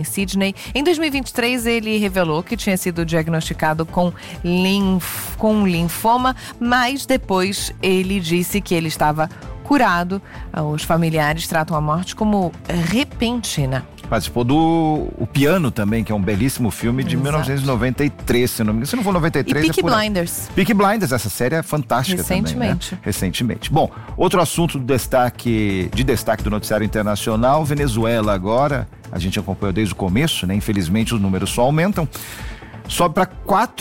Sydney. Em 2023, ele revelou que tinha sido diagnosticado com linfoma, mas depois ele disse que ele estava curado. Os familiares tratam a morte como repentina. Participou do O Piano também, que é um belíssimo filme de 1993, se não me engano. Se não for 93, e Peaky Blinders. Peaky Blinders, essa série é fantástica recentemente. Também, né? Recentemente. Bom, outro assunto de destaque do noticiário internacional, Venezuela agora, a gente acompanhou desde o começo, né? Infelizmente os números só aumentam. Sobe para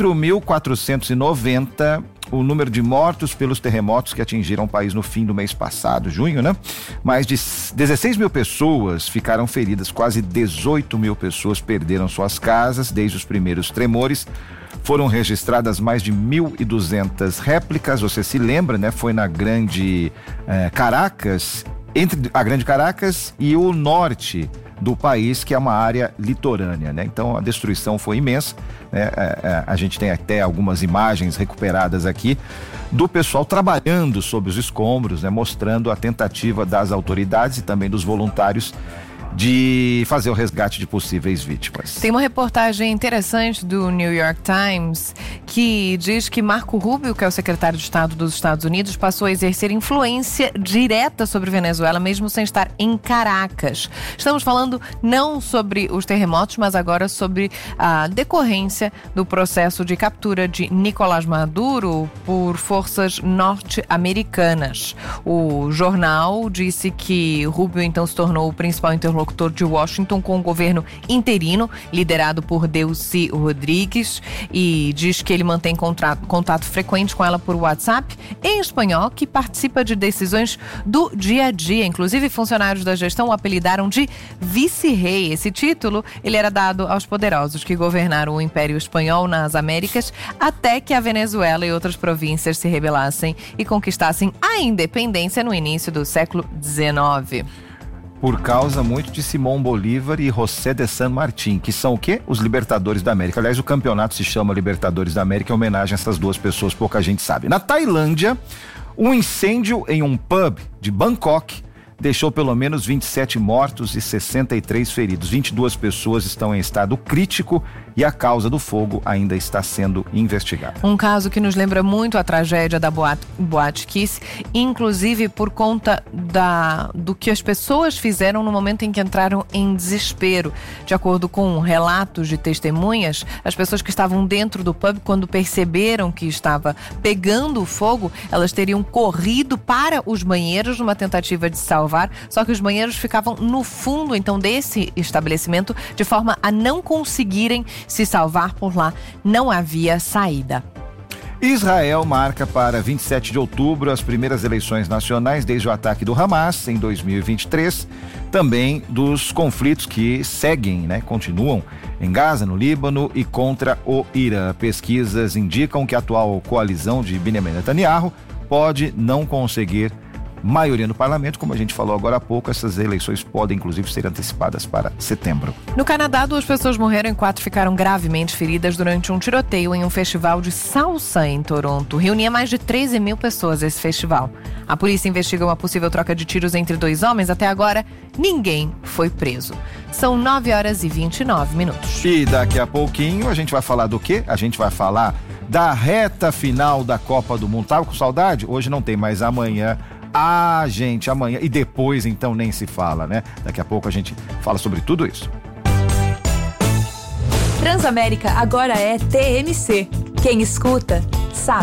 4.490 o número de mortos pelos terremotos que atingiram o país no fim do mês passado, junho, né? Mais de 16 mil pessoas ficaram feridas, quase 18 mil pessoas perderam suas casas desde os primeiros tremores. Foram registradas mais de 1.200 réplicas, você se lembra, né? Foi na Grande Caracas, entre a Grande Caracas e o norte do país, que é uma área litorânea, né? Então a destruição foi imensa, né? A gente tem até algumas imagens recuperadas aqui do pessoal trabalhando sob os escombros, né? Mostrando a tentativa das autoridades e também dos voluntários de fazer o resgate de possíveis vítimas. Tem uma reportagem interessante do New York Times que diz que Marco Rubio, que é o secretário de Estado dos Estados Unidos, passou a exercer influência direta sobre Venezuela, mesmo sem estar em Caracas. Estamos falando não sobre os terremotos, mas agora sobre a decorrência do processo de captura de Nicolás Maduro por forças norte-americanas. O jornal disse que Rubio então se tornou o principal interlocutor de Washington com o governo interino, liderado por Delcy Rodrigues, e diz que ele mantém contato frequente com ela por WhatsApp, em espanhol, que participa de decisões do dia a dia. Inclusive, funcionários da gestão o apelidaram de vice-rei. Esse título, ele era dado aos poderosos que governaram o Império Espanhol nas Américas, até que a Venezuela e outras províncias se rebelassem e conquistassem a independência no início do século XIX. Por causa muito de Simón Bolívar e José de San Martín, que são o quê? Os Libertadores da América. Aliás, o campeonato se chama Libertadores da América em homenagem a essas duas pessoas, pouca gente sabe. Na Tailândia, um incêndio em um pub de Bangkok deixou pelo menos 27 mortos e 63 feridos. 22 pessoas estão em estado crítico e a causa do fogo ainda está sendo investigada. Um caso que nos lembra muito a tragédia da Boate Kiss, inclusive por conta do que as pessoas fizeram no momento em que entraram em desespero. De acordo com relatos de testemunhas, as pessoas que estavam dentro do pub, quando perceberam que estava pegando fogo, elas teriam corrido para os banheiros numa tentativa de salvar, só que os banheiros ficavam no fundo, então, desse estabelecimento, de forma a não conseguirem se salvar por lá. Não havia saída. Israel marca para 27 de outubro as primeiras eleições nacionais desde o ataque do Hamas em 2023, também dos conflitos que seguem, né? Continuam em Gaza, no Líbano e contra o Irã. Pesquisas indicam que a atual coalizão de Benjamin Netanyahu pode não conseguir maioria no parlamento. Como a gente falou agora há pouco, essas eleições podem inclusive ser antecipadas para setembro. No Canadá, 2 pessoas morreram e 4 ficaram gravemente feridas durante um tiroteio em um festival de salsa em Toronto. Reunia mais de 13 mil pessoas esse festival. A polícia investiga uma possível troca de tiros entre 2 homens. Até agora, ninguém foi preso. São 9h29. E daqui a pouquinho a gente vai falar do quê? A gente vai falar da reta final da Copa do Mundo. Tava com saudade? Hoje não tem, mas amanhã. Gente, amanhã e depois então nem se fala, né? Daqui a pouco a gente fala sobre tudo isso. Transamérica agora é TMC. Quem escuta, sabe.